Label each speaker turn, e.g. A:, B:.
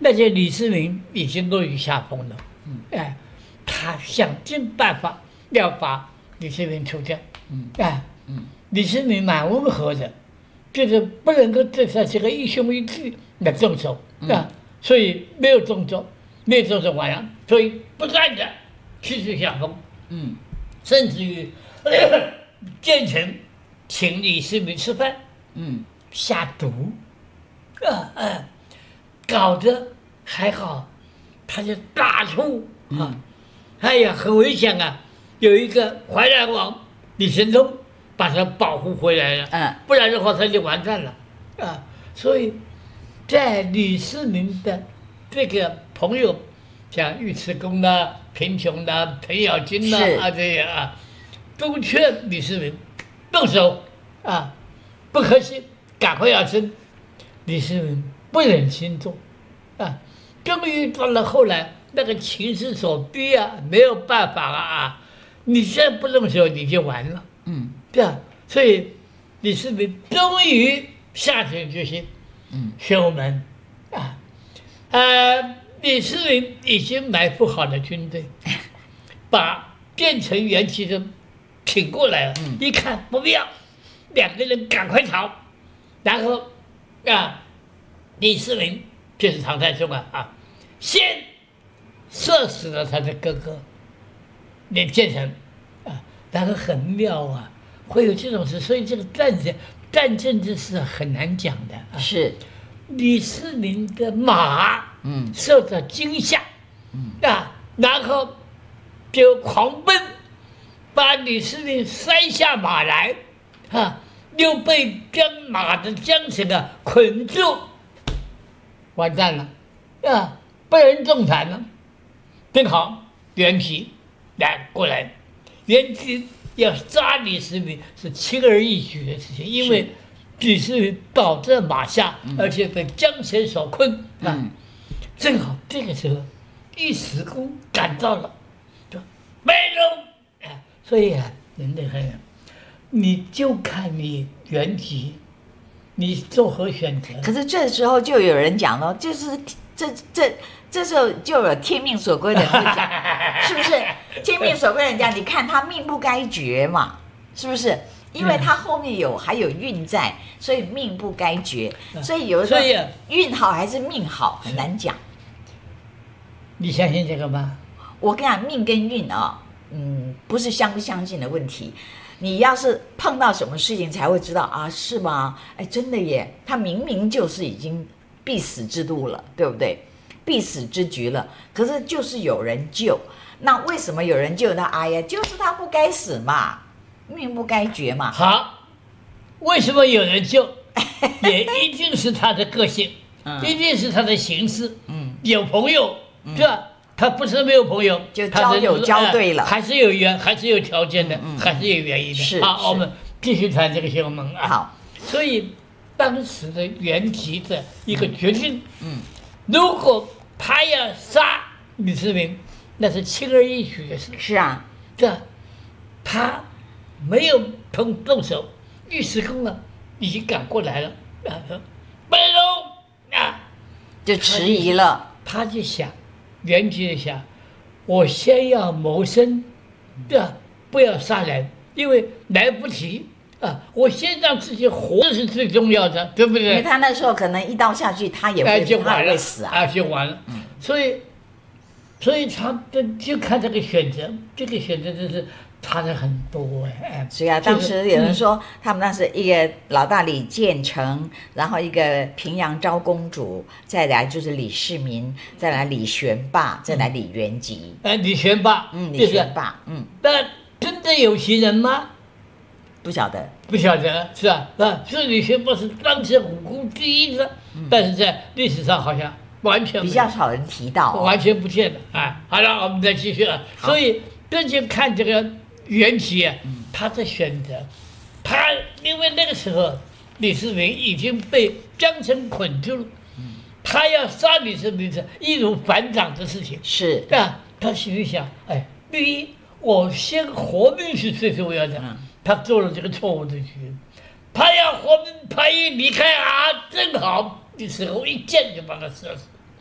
A: 那些李世民已经落于下风了。他想尽办法要把李世民除掉。李世民蛮温和的，就是不能够对他这个一兄一弟来动手所以没有动手完了，所以不断的趋势下风。甚至于建成请李世民吃饭，下毒，搞得还好，他就大出哎呀，很危险啊！有一个淮南王李神通把他保护回来了，不然的话他就完蛋了所以，在李世民的这个朋友，像尉迟恭啦、贫穷啦、程咬金啦这些都劝李世民动手不可惜，赶快要争。李世民不忍心做终于到了后来，那个情势所逼没有办法你现在不动手你就完了，对所以李世民终于下定决心，宣门李世民已经埋伏好了军队，把变成袁其真挺过来了，一看不妙，两个人赶快逃，然后李世民就是唐太宗先射死了他的哥哥李建成然后很妙会有这种事，所以这个战争之事很难讲的
B: 是
A: 李世民的马受到惊吓然后就狂奔，把李世民摔下马来又被将马的缰绳捆住，完蛋了被人重残了。正好袁吉过来，袁吉要杀李世民是轻而易举的事情，因为李世民倒在马下，而且被缰绳所困正好这个时候尉迟恭赶到了，说没用所以人家很你就看你袁吉你作何选择。
B: 可是这时候就有人讲了，就是这时候就有天命所归的人会讲是不是天命所归的人讲，你看他命不该绝嘛，是不是？因为他后面还有运在，所以命不该绝，所以有的时候运好还是命好很难讲。
A: 你相信这个吗？
B: 我跟你讲，命跟运不是相不相信的问题，你要是碰到什么事情才会知道是吗？真的耶，他明明就是已经必死之路了，对不对？必死之局了，可是就是有人救，那为什么有人救他？就是他不该死嘛，命不该绝嘛。
A: 好，为什么有人救？也一定是他的个性，一定是他的行事。有朋友，是吧？他不是没有朋友，
B: 就交友交对了，
A: 还是有缘，还是有条件的，还是有原因的。
B: 是
A: 好，我们继续谈这个新闻
B: 好，
A: 所以当时的袁吉的一个决定，如果他要杀李世民，那是轻而易举的事。
B: 是啊，
A: 他没有动手，尉迟恭已经赶过来了不能
B: 就迟疑了。
A: 他就想，袁吉想，我先要谋生，不要杀人，因为来不及我先让自己活着是最重要的，对不对？
B: 因为他那时候可能一刀下去，他也会死
A: 就完了。所以他就看这个选择，这个选择就是差的很多
B: 所以当时有人说，他们那是一个老大李建成，然后一个平阳昭公主，再来就是李世民，再来李玄霸，再来李元吉。
A: 李玄霸，
B: 李玄霸，
A: 那真的有其人吗？
B: 不晓得，
A: 是吧？所以李玄霸是当时武功第一的，但是在历史上好像完全
B: 比较少人提到，
A: 完全不见了好了，我们再继续所以根据看这个袁吉他的选择，他因为那个时候李世民已经被缰绳捆住了，他要杀李世民是易如反掌的事情，
B: 是
A: 他心里想，第一，我先活命是最重要的。他做了这个错误的决定，他要活命，他一离开正好李世民一箭就把他射死。